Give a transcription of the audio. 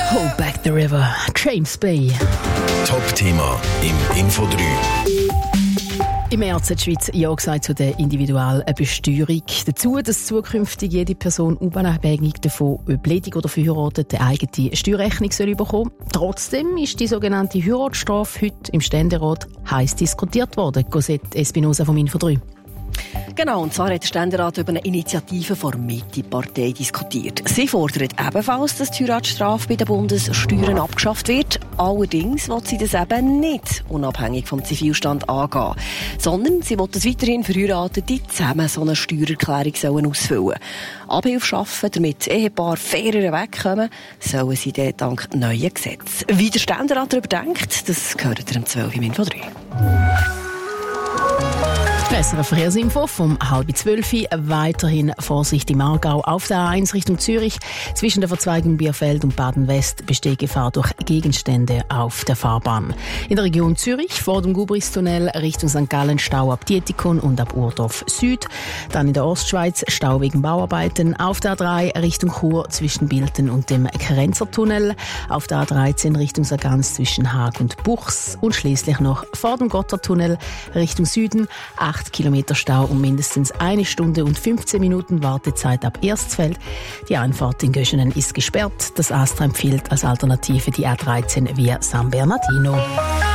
Hold Back the River, James Bay. Top-Thema im Info 3. Im März hat die Schweiz Ja gesagt zu der individuellen Besteuerung. Dazu, dass zukünftig jede Person unabhängig davon, ob ledig oder verheiratet, eine eigene Steuerrechnung bekommen soll. Trotzdem ist die sogenannte Heiratsstrafe heute im Ständerat heiß diskutiert worden. Cosette Espinosa vom Info 3. Genau, und zwar hat der Ständerat über eine Initiative der Mitte-Partei diskutiert. Sie fordert ebenfalls, dass die Heiratsstrafe bei den Bundessteuern abgeschafft wird. Allerdings will sie das eben nicht unabhängig vom Zivilstand angehen, sondern sie will, dass weiterhin Verheiratete zusammen so eine Steuererklärung ausfüllen sollen. Abhilfe schaffen, damit Ehepaare fairer wegkommen, sollen sie dann dank neuen Gesetzen. Wie der Ständerat darüber denkt, das hört ihr um 12 im Info 3. Bessere Verkehrsinfo vom 11:30. Weiterhin Vorsicht im Aargau auf der A1 Richtung Zürich. Zwischen der Verzweigung Bierfeld und Baden-West besteht Gefahr durch Gegenstände auf der Fahrbahn. In der Region Zürich vor dem Gubristunnel Richtung St. Gallen Stau ab Dietikon und ab Urdorf Süd. Dann in der Ostschweiz Stau wegen Bauarbeiten. Auf der A3 Richtung Chur zwischen Bilten und dem Krenzertunnel. Auf der A13 Richtung Sargans zwischen Haag und Buchs. Und schließlich noch vor dem Gotthardtunnel Richtung Süden 8 Kilometer Stau und mindestens 1 Stunde und 15 Minuten Wartezeit ab Erstfeld. Die Einfahrt in Göschenen ist gesperrt. Das AStA empfiehlt als Alternative die A13 via San Bernardino.